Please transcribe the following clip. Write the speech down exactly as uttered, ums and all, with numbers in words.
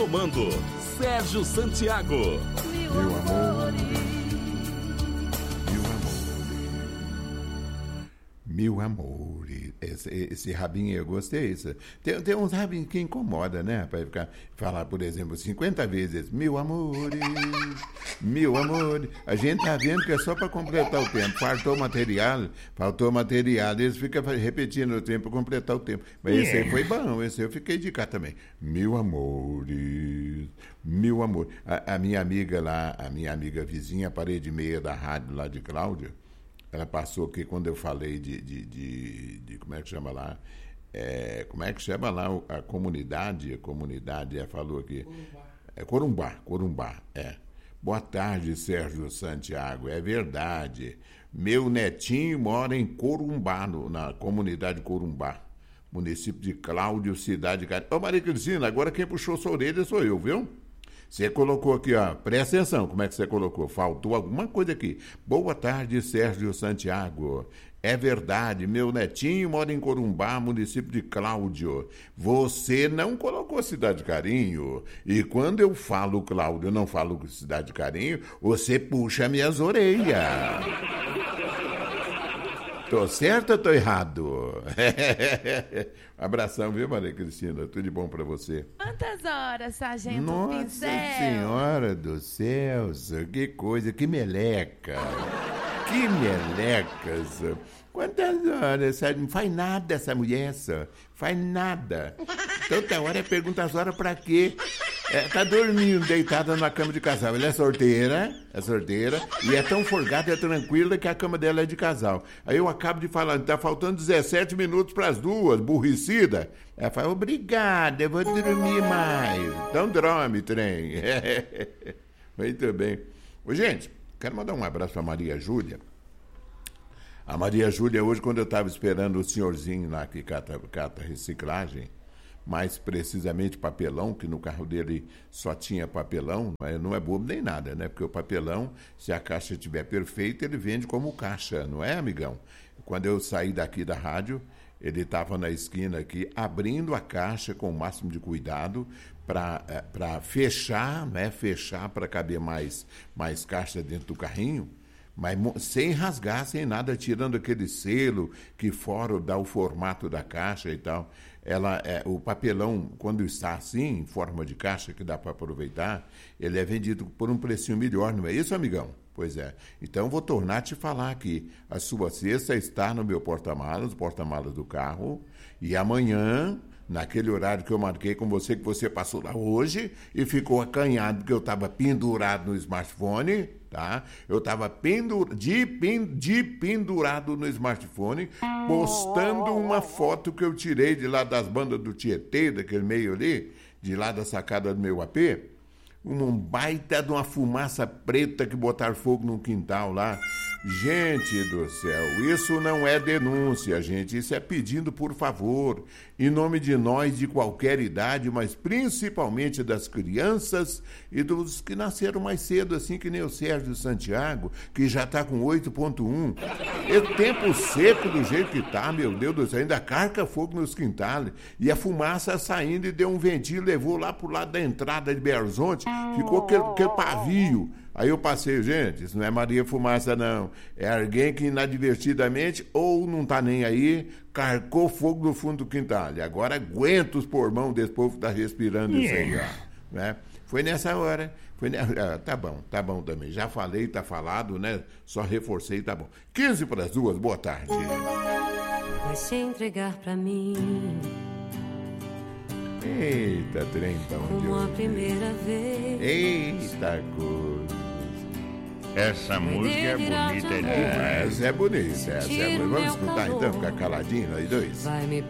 comando, Sérgio Santiago. Meu amor, meu amor, meu amor. Esse, esse rabinho eu gostei. Isso. Tem, tem uns rabinhos que incomoda, né? Para ficar falar, por exemplo, cinquenta vezes, meu amor, meu amor. A gente tá vendo que é só para completar o tempo. Faltou material, faltou material. Eles ficam repetindo o tempo para completar o tempo. Mas yeah. Esse aí foi bom, esse eu fiquei de cá também. Meu amor, meu amor. A, a minha amiga lá, a minha amiga vizinha, a parede meia da rádio lá de Cláudia, ela passou aqui quando eu falei de, de, de, de como é que chama lá? É, como é que chama lá a comunidade? A comunidade, ela falou aqui. Corumbá. É Corumbá, Corumbá, é. Boa tarde, Sérgio Santiago, é verdade. Meu netinho mora em Corumbá, no, na comunidade Corumbá, município de Cláudio, cidade de Catarina. Ô, Maria Cristina, agora quem puxou sua orelha sou eu, viu? Você colocou aqui, ó, presta atenção, como é que você colocou? Faltou alguma coisa aqui. Boa tarde, Sérgio Santiago. É verdade, meu netinho mora em Corumbá, município de Cláudio. Você não colocou Cidade Carinho. E quando eu falo Cláudio, eu não falo Cidade Carinho, você puxa minhas orelhas. Tô certo ou tô errado? Abração, viu, Maria Cristina? Tudo de bom pra você. Quantas horas, Sargento Nossa Pincel? Senhora do céu, que coisa, que meleca. Que melecas. Quantas horas, sabe? Não faz nada essa mulher, só. Faz nada. Tanta hora, pergunta as horas pra quê? É, tá dormindo, deitada na cama de casal. Ela é solteira, é solteira, e é tão folgada, é tranquila que a cama dela é de casal. Aí eu acabo de falar, tá faltando dezessete minutos pras duas, burricida. Ela fala, obrigada, eu vou dormir mais. Então dorme, trem. Muito bem. Ô, gente, quero mandar um abraço pra Maria Júlia. A Maria Júlia, hoje, quando eu estava esperando o senhorzinho lá que cata, cata reciclagem, mais precisamente papelão, que no carro dele só tinha papelão, mas não é bobo nem nada, né? Porque o papelão, se a caixa estiver perfeita, ele vende como caixa, não é, amigão? Quando eu saí daqui da rádio, ele estava na esquina aqui, abrindo a caixa com o máximo de cuidado para fechar, né? Fechar para caber mais, mais caixa dentro do carrinho, mas sem rasgar, sem nada, tirando aquele selo que fora dá o formato da caixa e tal. Ela, é, o papelão, quando está assim, em forma de caixa, que dá para aproveitar, ele é vendido por um precinho melhor, não é isso, amigão? Pois é. Então, vou tornar a te falar aqui. A sua cesta está no meu porta-malas, o porta-malas do carro, e amanhã, naquele horário que eu marquei com você, que você passou lá hoje, e ficou acanhado, porque eu estava pendurado no smartphone, tá? Eu estava pendur... de, pen... de pendurado no smartphone, postando uma foto que eu tirei de lá das bandas do Tietê, daquele meio ali, de lá da sacada do meu A P, um baita de uma fumaça preta que botaram fogo no quintal lá. Gente do céu, isso não é denúncia, gente, isso é pedindo por favor, em nome de nós de qualquer idade, mas principalmente das crianças e dos que nasceram mais cedo, assim que nem o Sérgio Santiago, que já está com oito ponto um. É tempo seco do jeito que tá, meu Deus do céu, ainda carca fogo nos quintais, e a fumaça saindo e deu um ventinho, levou lá pro lado da entrada de Belo Horizonte, ficou aquele, aquele pavio. Aí eu passei, gente, isso não é Maria Fumaça, não. É alguém que inadvertidamente ou não tá nem aí, carcou fogo no fundo do quintal. E agora aguenta os pulmões desse povo que tá respirando isso aí, ó. Né? Foi nessa hora. Foi ne... ah, tá bom, tá bom também. Já falei, tá falado, né? Só reforcei, tá bom. quinze para as duas, boa tarde. Vai se entregar pra mim. Eita, trem, pra onde como eu... a primeira vez. Eita coisa. Essa música é bonita, é demais. Essa é bonita, essa é bonita. Vamos escutar então, ficar caladinho aí dois? Vai me